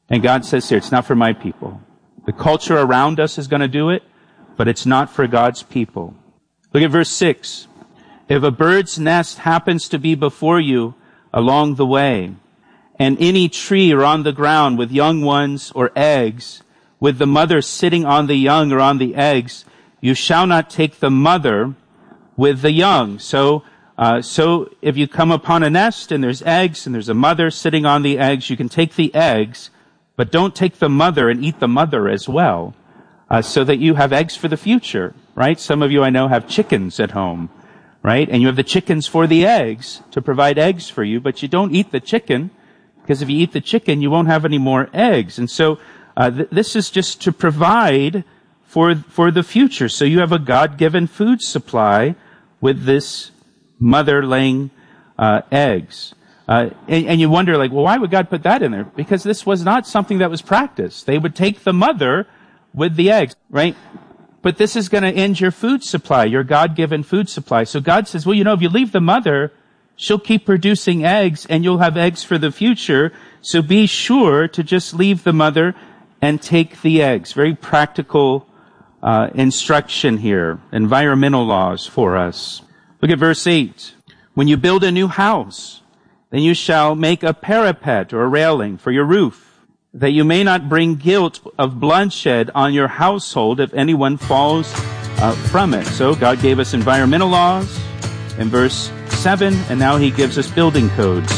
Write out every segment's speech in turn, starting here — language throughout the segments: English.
And God says here, it's not for my people. The culture around us is going to do it, but it's not for God's people. Look at verse 6. If a bird's nest happens to be before you along the way, and any tree or on the ground with young ones or eggs, with the mother sitting on the young or on the eggs, you shall not take the mother with the young. So if you come upon a nest and there's eggs and there's a mother sitting on the eggs, you can take the eggs, but don't take the mother and eat the mother as well, so that you have eggs for the future, right? Some of you I know have chickens at home, right? And you have the chickens for the eggs, to provide eggs for you, but you don't eat the chicken, because if you eat the chicken, you won't have any more eggs. And so this is just to provide for the future. So you have a God-given food supply with this mother laying eggs. And you wonder, like, well, why would God put that in there? Because this was not something that was practiced. They would take the mother with the eggs, right? But this is going to end your food supply, your God-given food supply. So God says, well, if you leave the mother, she'll keep producing eggs and you'll have eggs for the future. So be sure to just leave the mother and take the eggs. Very practical instruction here. Environmental laws for us. Look at verse 8. When you build a new house, then you shall make a parapet or a railing for your roof, that you may not bring guilt of bloodshed on your household if anyone falls from it. So God gave us environmental laws in verse 7, and now he gives us building codes.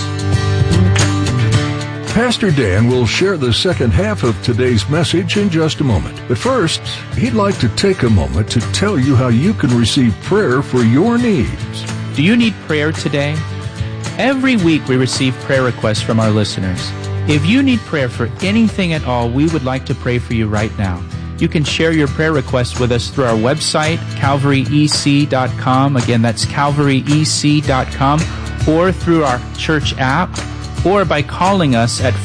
Pastor Dan will share the second half of today's message in just a moment. But first, he'd like to take a moment to tell you how you can receive prayer for your needs. Do you need prayer today? Every week we receive prayer requests from our listeners. If you need prayer for anything at all, we would like to pray for you right now. You can share your prayer requests with us through our website, calvaryec.com. Again, that's calvaryec.com, or through our church app, or by calling us at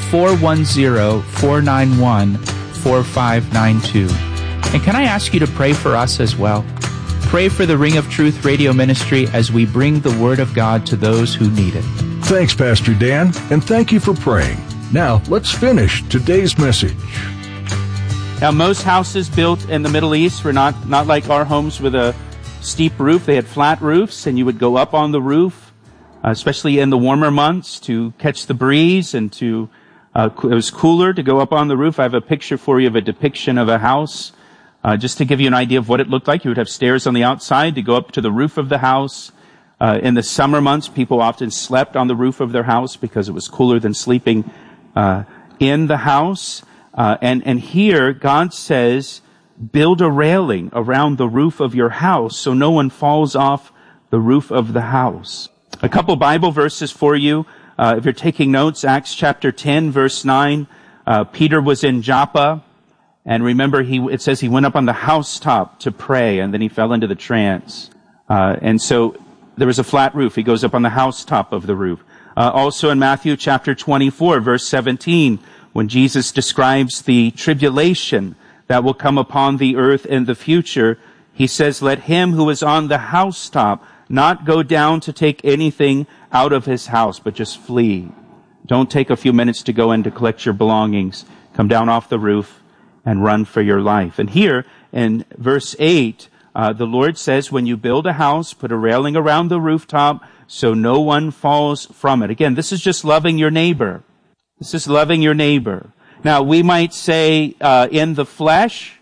410-491-4592. And can I ask you to pray for us as well? Pray for the Ring of Truth radio ministry as we bring the Word of God to those who need it. Thanks, Pastor Dan, and thank you for praying. Now, let's finish today's message. Now, most houses built in the Middle East were not like our homes with a steep roof. They had flat roofs, and you would go up on the roof, especially in the warmer months, to catch the breeze, and it was cooler to go up on the roof. I have a picture for you of a depiction of a house, just to give you an idea of what it looked like. You would have stairs on the outside to go up to the roof of the house. In the summer months, people often slept on the roof of their house because it was cooler than sleeping in the house. And here, God says, build a railing around the roof of your house so no one falls off the roof of the house. A couple Bible verses for you. If you're taking notes, Acts chapter 10, verse 9. Peter was in Joppa, and remember, it says he went up on the housetop to pray, and then he fell into the trance. And so there was a flat roof. He goes up on the housetop of the roof. Also in Matthew chapter 24, verse 17, when Jesus describes the tribulation that will come upon the earth in the future, he says, let him who is on the housetop not go down to take anything out of his house, but just flee. Don't take a few minutes to go in to collect your belongings. Come down off the roof and run for your life. And here in verse 8, the Lord says, when you build a house, put a railing around the rooftop so no one falls from it. Again, this is just loving your neighbor. This is loving your neighbor. Now, we might say, in the flesh,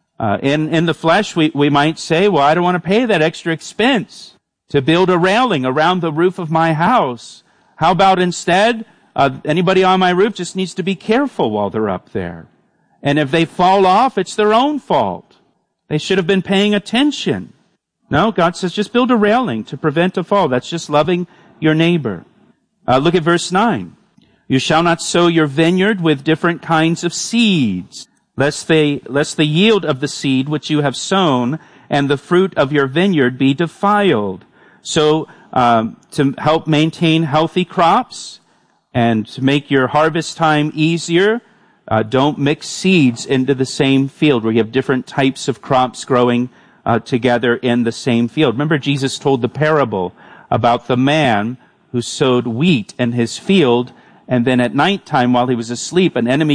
we might say, well, I don't want to pay that extra expense to build a railing around the roof of my house. How about instead, anybody on my roof just needs to be careful while they're up there. And if they fall off, it's their own fault. They should have been paying attention. No, God says just build a railing to prevent a fall. That's just loving your neighbor. Look at verse 9. You shall not sow your vineyard with different kinds of seeds, lest the yield of the seed which you have sown and the fruit of your vineyard be defiled. So, to help maintain healthy crops and to make your harvest time easier, don't mix seeds into the same field where you have different types of crops growing together in the same field. Remember, Jesus told the parable about the man who sowed wheat in his field, and then at nighttime while he was asleep, an enemy